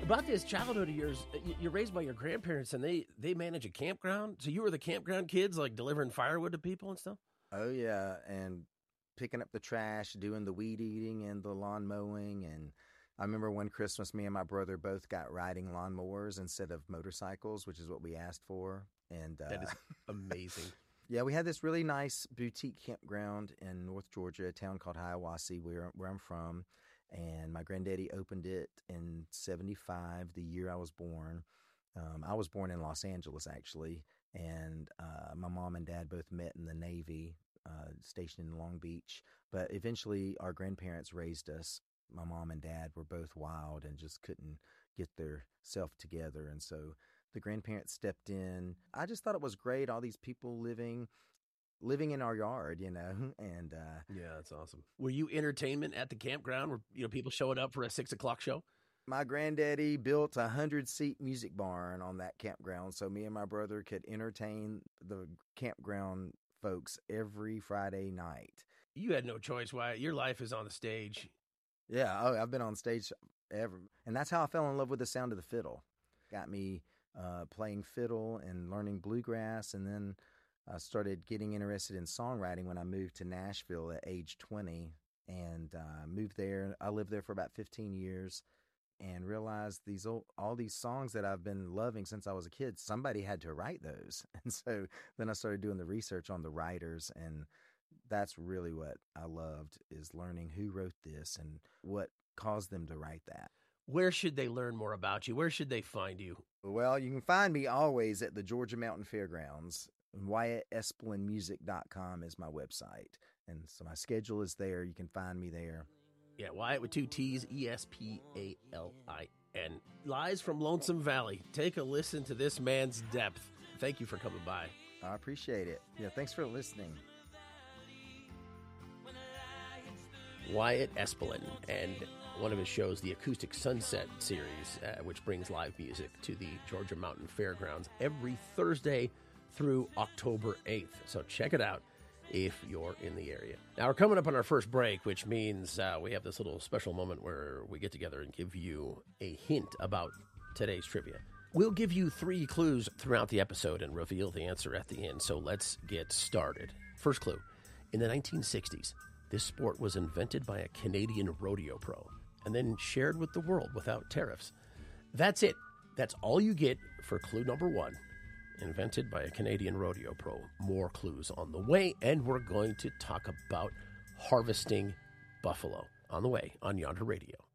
About this childhood of yours, you're raised by your grandparents, and they manage a campground. So you were the campground kids, like delivering firewood to people and stuff? Oh, yeah, and picking up the trash, doing the weed eating and the lawn mowing. And I remember one Christmas, me and my brother both got riding lawnmowers instead of motorcycles, which is what we asked for. And That is amazing. yeah, we had this really nice boutique campground in North Georgia, a town called Hiawassee, where I'm from. And my granddaddy opened it in '75, the year I was born. I was born in Los Angeles, actually, and my mom and dad both met in the Navy, stationed in Long Beach. But eventually, our grandparents raised us. My mom and dad were both wild and just couldn't get their self together, and so the grandparents stepped in. I just thought it was great, all these people living in our yard, and Yeah, that's awesome. Were you entertainment at the campground? Were people showing up for a 6:00 show? my granddaddy built a 100-seat music barn on that campground, so me and my brother could entertain the campground folks every Friday night. You had no choice. Why? Your life is on the stage. Yeah, I've been on stage ever, and that's how I fell in love with the sound of the fiddle. Got me playing fiddle and learning bluegrass, and then I started getting interested in songwriting when I moved to Nashville at age 20, and moved there. I lived there for about 15 years, and realized all these songs that I've been loving since I was a kid, somebody had to write those. And so then I started doing the research on the writers, and that's really what I loved, is learning who wrote this and what caused them to write that. Where should they learn more about you? Where should they find you? Well, you can find me always at the Georgia Mountain Fairgrounds. WyattEspelinMusic.com is my website. And so my schedule is there. You can find me there. Yeah, Wyatt with 2 T's, Espalin. Lies from Lonesome Valley. Take a listen to this man's depth. Thank you for coming by. I appreciate it. Yeah, thanks for listening. Wyatt Espalin, and one of his shows, the Acoustic Sunset series, which brings live music to the Georgia Mountain Fairgrounds every Thursday through October 8th. So check it out if you're in the area. Now, we're coming up on our first break, which means we have this little special moment where we get together and give you a hint about today's trivia. We'll give you 3 clues throughout the episode and reveal the answer at the end, so let's get started. First clue. In the 1960s, this sport was invented by a Canadian rodeo pro and then shared with the world without tariffs. That's it. That's all you get for clue number 1. Invented by a Canadian rodeo pro. More clues on the way, and we're going to talk about harvesting buffalo on the way on Yonder Radio.